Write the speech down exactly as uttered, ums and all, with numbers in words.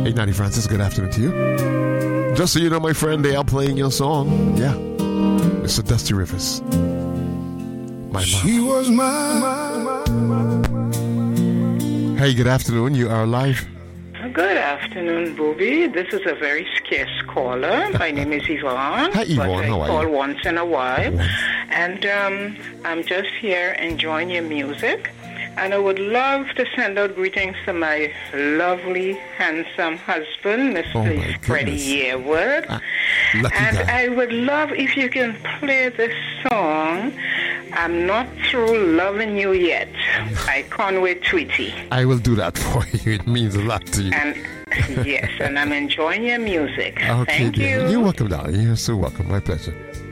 Hey, Natty Francis, good afternoon to you. Just so you know, my friend, they are playing your song. Yeah. Mister Dusty Rivers. My mom. She was my... Hey, good afternoon. You are live. Good afternoon, Booby. This is a very scarce caller. My name is Yvonne. Hi, Yvonne. But I How are call you? once in a while. And um, I'm just here enjoying your music. And I would love to send out greetings to my lovely, handsome husband, Mister Oh, my Freddie goodness. Yearwood. Ah, lucky And guy. I would love if you can play this song, I'm Not Through Loving You Yet, by Conway Twitty. I will do that for you. It means a lot to you. And yes, and I'm enjoying your music. Okay, Thank dear. you. You're welcome, darling. You're so welcome. My pleasure.